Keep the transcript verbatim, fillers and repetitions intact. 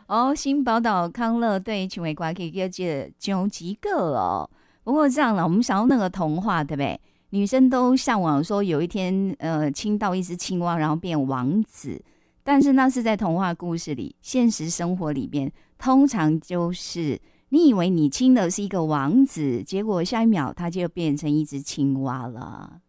哦，新宝岛康乐队成为歌曲叫做九吉个哦。不过这样了，我们想要那个童话，对不对？女生都向往说有一天，呃，亲到一只青蛙，然后变王子。但是那是在童话故事里，现实生活里边，通常就是你以为你亲的是一个王子，结果下一秒他就变成一只青蛙了。